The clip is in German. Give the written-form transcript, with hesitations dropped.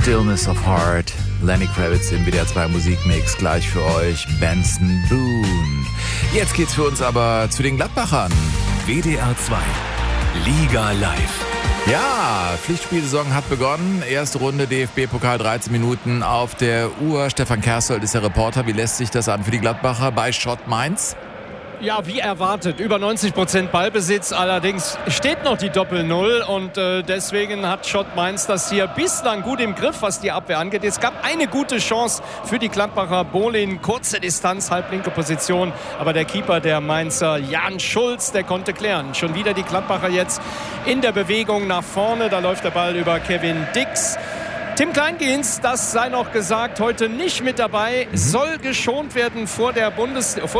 Stillness of Heart. Lenny Kravitz im WDR 2 Musikmix. Gleich für euch Benson Boone. Jetzt geht's für uns aber zu den Gladbachern. WDR 2 Liga live. Ja, Pflichtspielsaison hat begonnen. Erste Runde DFB-Pokal, 13 Minuten auf der Uhr. Stefan Kerssold ist der Reporter. Wie lässt sich das an für die Gladbacher bei Schott Mainz? Ja, wie erwartet, über 90% Ballbesitz, allerdings steht noch die Doppel-Null und deswegen hat Schott Mainz das hier bislang gut im Griff, was die Abwehr angeht. Es gab eine gute Chance für die Gladbacher, Bolin, kurze Distanz, halblinke Position, aber der Keeper der Mainzer, Jan Schulz, der konnte klären. Schon wieder die Gladbacher jetzt in der Bewegung nach vorne, da läuft der Ball über Kevin Dix. Tim Kleingehens, das sei noch gesagt, heute nicht mit dabei, soll geschont werden vor